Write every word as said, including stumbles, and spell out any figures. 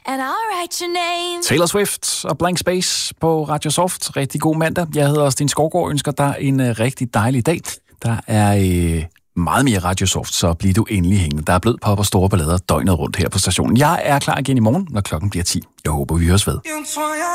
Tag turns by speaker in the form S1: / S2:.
S1: and I'll write your name.
S2: Taylor Swift og Blank Space på Radio Soft. Rigtig god mandag. Jeg hedder Sten Skovgaard og ønsker dig en uh, rigtig dejlig dag. Der er uh, meget mere Radio Soft, så bliver du endelig hængende. Der er blød pop og store ballader døgnet rundt her på stationen. Jeg er klar igen i morgen, når klokken bliver ti. Jeg håber, vi høres ved.